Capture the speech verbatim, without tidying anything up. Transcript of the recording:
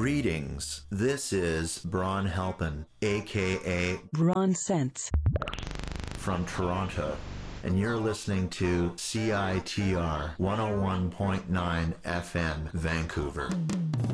Greetings. This is Bron Halpin, aka Bron Sense, from Toronto, and you're listening to C I T R one oh one point nine F M, Vancouver.